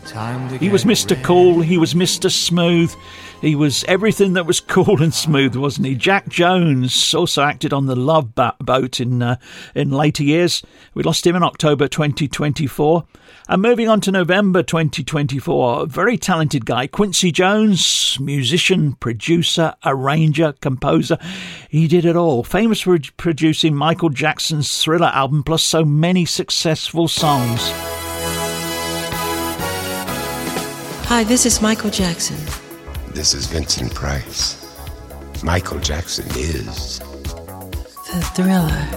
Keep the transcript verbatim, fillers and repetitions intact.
He was Mister Cool, he was Mister Smooth, he was everything that was cool and smooth, wasn't he? Jack Jones also acted on The Love Boat in uh, in later years. We lost him in October twenty twenty-four. And moving on to November twenty twenty-four, a very talented guy, Quincy Jones, musician, producer, arranger, composer. He did it all. Famous for producing Michael Jackson's Thriller album, plus so many successful songs. Hi, this is Michael Jackson. This is Vincent Price. Michael Jackson is the Thriller.